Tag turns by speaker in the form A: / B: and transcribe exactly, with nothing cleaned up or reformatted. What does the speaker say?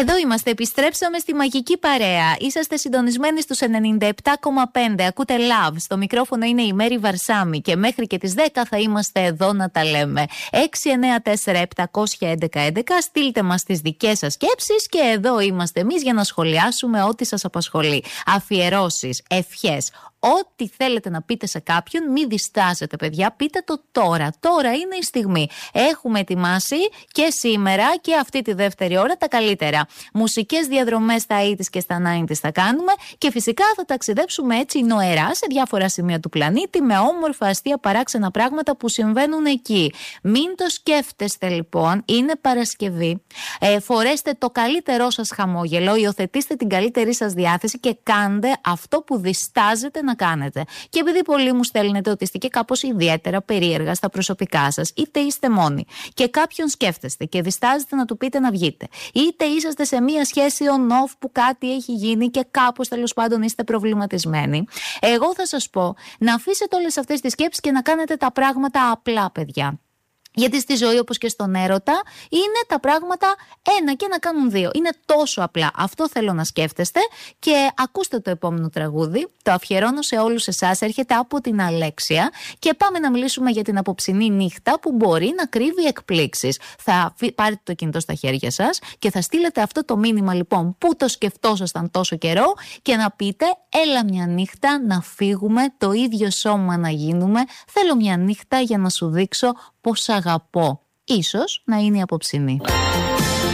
A: Εδώ είμαστε, επιστρέψαμε στη μαγική παρέα. Είσαστε συντονισμένοι στους ενενήντα επτά κόμμα πέντε. Ακούτε Love. Στο μικρόφωνο είναι η Μέρη Βαρσάμι και μέχρι και τις δέκα θα είμαστε εδώ να τα λέμε. έξι εννέα τέσσερα επτά ένα ένα ένα ένα. Στείλτε μας τις δικές σας σκέψεις και εδώ είμαστε εμείς για να σχολιάσουμε ό,τι σας απασχολεί. Αφιερώσεις, ευχές. Ό,τι θέλετε να πείτε σε κάποιον, μην διστάζετε, παιδιά. Πείτε το τώρα. Τώρα είναι η στιγμή. Έχουμε ετοιμάσει και σήμερα και αυτή τη δεύτερη ώρα τα καλύτερα. Μουσικές διαδρομές στα ογδόντα και στα ενενήντα θα κάνουμε και φυσικά θα ταξιδέψουμε έτσι νοερά σε διάφορα σημεία του πλανήτη με όμορφα, αστεία, παράξενα πράγματα που συμβαίνουν εκεί. Μην το σκέφτεστε λοιπόν. Είναι Παρασκευή. Ε, φορέστε το καλύτερό σας χαμόγελο, υιοθετήστε την καλύτερη σας διάθεση και κάντε αυτό που διστάζετε να κάνετε. Και επειδή πολλοί μου στέλνετε ότι είστε και κάπως ιδιαίτερα περίεργα στα προσωπικά σας, είτε είστε μόνοι και κάποιον σκέφτεστε και διστάζετε να του πείτε να βγείτε, είτε είσαστε σε μία σχέση on-off που κάτι έχει γίνει και κάπως τέλος πάντων είστε προβληματισμένοι, εγώ θα σας πω να αφήσετε όλες αυτές τις σκέψεις και να κάνετε τα πράγματα απλά, παιδιά. Γιατί στη ζωή, όπως και στον έρωτα, είναι τα πράγματα ένα και να κάνουν δύο. Είναι τόσο απλά. Αυτό θέλω να σκέφτεστε και ακούστε το επόμενο τραγούδι. Το αφιερώνω σε όλους εσάς. Έρχεται από την Αλέξια και πάμε να μιλήσουμε για την απόψινή νύχτα που μπορεί να κρύβει εκπλήξεις. Θα πάρετε το κινητό στα χέρια σας και θα στείλετε αυτό το μήνυμα λοιπόν που το σκεφτόσασταν τόσο καιρό και να πείτε έλα μια νύχτα να φύγουμε, το ίδιο σώμα να γίνουμε. Θέλω μια νύχτα για να σου δείξω πως αγαπώ. Ίσως να είναι η απόψινή.